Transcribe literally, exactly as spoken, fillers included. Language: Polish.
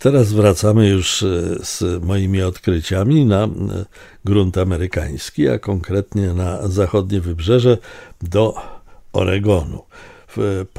teraz wracamy już z moimi odkryciami na grunt amerykański, a konkretnie na zachodnie wybrzeże do Oregonu. W